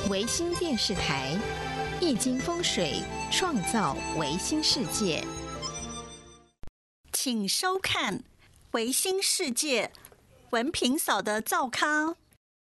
维新电视台易经风水创造维新世界， 请收看维新世界文平嫂的造咖。